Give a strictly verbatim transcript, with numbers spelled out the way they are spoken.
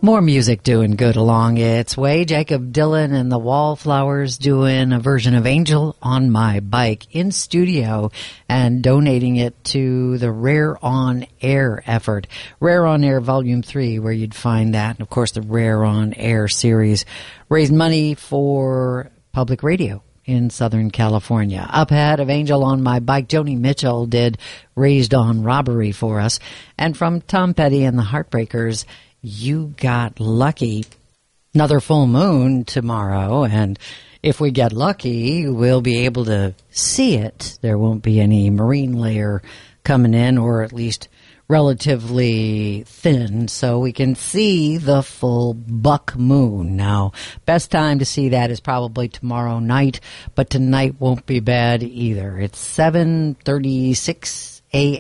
More music doing good along its way. Jacob Dylan and the Wallflowers doing a version of Angel on My Bike in studio and donating it to the Rare on Air effort. Rare on Air Volume three, where you'd find that. And, of course, the Rare on Air series raised money for public radio in Southern California. Up ahead of Angel on My Bike, Joni Mitchell did Raised on Robbery for us. And from Tom Petty and the Heartbreakers, You Got Lucky. Another full moon tomorrow, and if we get lucky, we'll be able to see it. There won't be any marine layer coming in, or at least relatively thin, so we can see the full buck moon. Now, best time to see that is probably tomorrow night, but tonight won't be bad either. It's seven thirty-six a m